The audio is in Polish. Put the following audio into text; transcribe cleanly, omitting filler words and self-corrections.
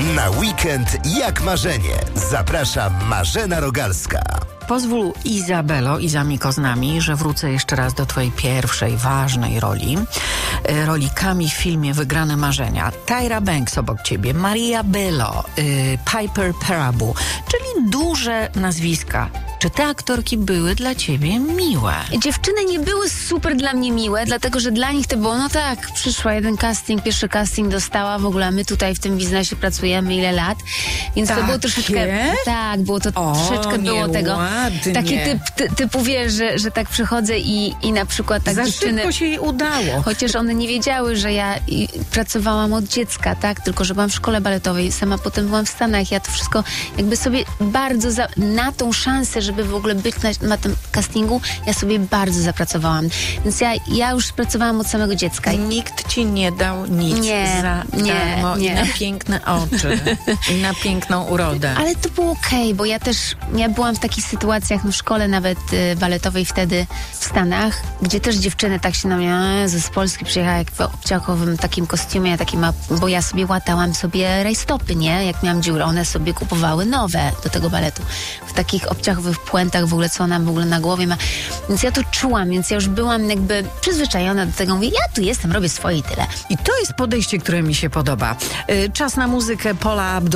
Na weekend jak marzenie. Zaprasza Marzena Rogalska. Pozwól, Izabelo, Izamiko z nami, że wrócę jeszcze raz do twojej pierwszej ważnej roli. Roli Kami w filmie Wygrane Marzenia. Tyra Banks obok ciebie, Maria Bello, Piper Perabo, czyli duże nazwiska. Czy te aktorki były dla ciebie miłe? Dziewczyny nie były super dla mnie miłe, dlatego że dla nich to było, no tak, przyszła jeden casting, pierwszy casting dostała, w ogóle my tutaj w tym biznesie pracujemy ile lat, więc to było troszeczkę, tak, było to troszeczkę było tego, taki typu wiesz, że tak przychodzę i na przykład tak Za dziewczyny, szybko się jej udało. chociaż one nie wiedziały, że ja pracowałam od dziecka, tak, tylko że byłam w szkole baletowej, sama potem byłam w Stanach, ja to wszystko jakby sobie bardzo na tą szansę, żeby w ogóle być na tym castingu, ja sobie bardzo zapracowałam. Więc ja już pracowałam od samego dziecka. Nikt ci nie dał nic za darmo i na piękne oczy i na piękną urodę. Ale to było okej, bo ja byłam w takich sytuacjach, no w szkole nawet baletowej wtedy w Stanach, gdzie też dziewczyny tak się na mnie, z Polski przyjechała jak w obciachowym takim kostiumie, bo ja sobie łatałam sobie rajstopy, nie? Jak miałam dziurę, one sobie kupowały nowe do tego baletu. W takich obciachowych puentach w ogóle, co ona w ogóle na głowie ma. Więc ja to czułam, więc ja już byłam jakby przyzwyczajona do tego. Mówię, ja tu jestem, robię swoje i tyle. I to jest podejście, które mi się podoba. Czas na muzykę Paula Abdul.